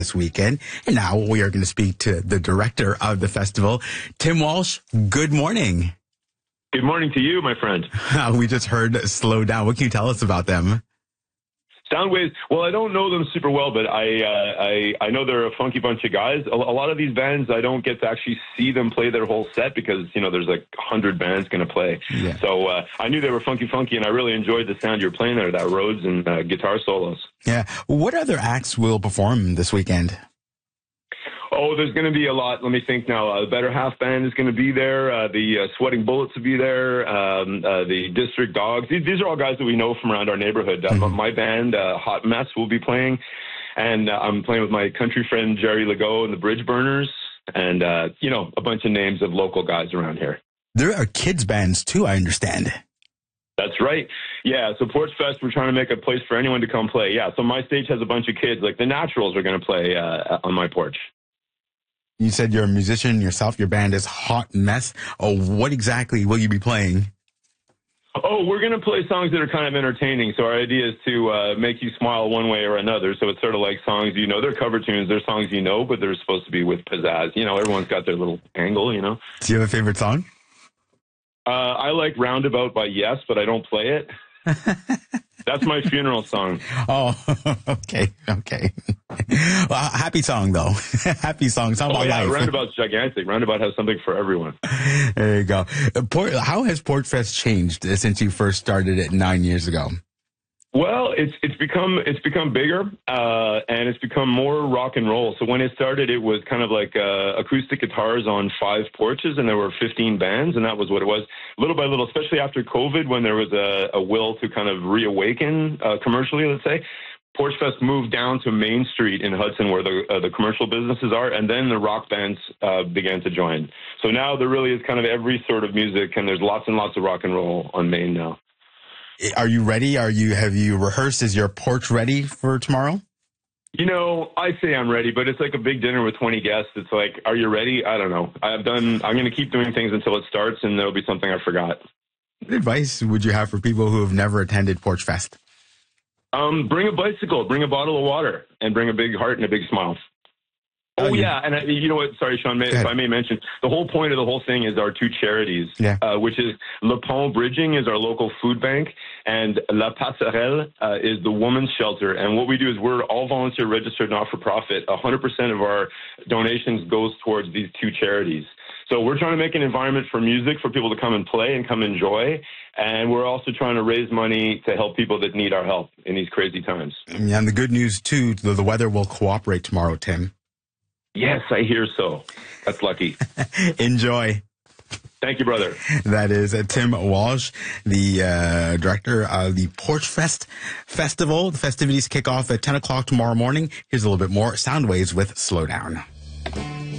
this weekend. And now we are going to speak to the director of the festival, Tim Walsh. Good morning. Good morning to you, my friend. We just heard Slow Down. What can you tell us about them? Soundwaves, well, I don't know them super well, but I know they're a funky bunch of guys. A lot of these bands, I don't get to actually see them play their whole set because, there's like 100 bands going to play. Yeah. So I knew they were funky, and I really enjoyed the sound you're playing there, that Rhodes and guitar solos. Yeah. What other acts will perform this weekend? Oh, there's going to be a lot. Let me think now. The Better Half Band is going to be there. The Sweating Bullets will be there. The District Dogs. These are all guys that we know from around our neighborhood. My band, Hot Mess, will be playing. And I'm playing with my country friend, Jerry Legault and the Bridge Burners. And, a bunch of names of local guys around here. There are kids' bands, too, I understand. That's right. Yeah, so Porch Fest, we're trying to make a place for anyone to come play. Yeah, so my stage has a bunch of kids. Like the Naturals are going to play on my porch. You said you're a musician yourself. Your band is Hot Mess. Oh, what exactly will you be playing? Oh, we're going to play songs that are kind of entertaining. So our idea is to make you smile one way or another. So it's sort of like songs, they're cover tunes. They're songs but they're supposed to be with pizzazz. Everyone's got their little angle, Do you have a favorite song? I like Roundabout by Yes, but I don't play it. That's my funeral song. Oh, okay. Well, happy song, though. Happy song. Song about life. Roundabout's gigantic. Roundabout has something for everyone. There you go. How has Porch Fest changed since you first started it 9 years ago? Well, it's become bigger, and it's become more rock and roll. So when it started, it was kind of like acoustic guitars on 5 porches, and there were 15 bands, and that was what it was. Little by little, especially after COVID, when there was a will to kind of reawaken commercially, let's say, Porch Fest moved down to Main Street in Hudson, where the commercial businesses are, and then the rock bands began to join. So now there really is kind of every sort of music, and there's lots and lots of rock and roll on Main now. Are you ready? Have you rehearsed? Is your porch ready for tomorrow? I say I'm ready, but it's like a big dinner with 20 guests. It's like, are you ready? I don't know. I'm going to keep doing things until it starts, and there'll be something I forgot. What advice would you have for people who have never attended Porch Fest? Bring a bicycle, bring a bottle of water, and bring a big heart and a big smile. Oh, yeah. And you know what? Sorry, Sean, if I may mention, the whole point of the whole thing is our 2 charities, which is Le Pont Bridging is our local food bank, and La Passerelle is the women's shelter. And what we do is we're all volunteer registered, not-for-profit. 100% of our donations goes towards these 2 charities. So we're trying to make an environment for music for people to come and play and come enjoy. And we're also trying to raise money to help people that need our help in these crazy times. Yeah, and the good news, too, the weather will cooperate tomorrow, Tim. Yes, I hear so. That's lucky. Enjoy. Thank you, brother. That is Tim Walsh, the director of the Porch Fest Festival. The festivities kick off at 10 o'clock tomorrow morning. Here's a little bit more Soundwaves with Slow Down.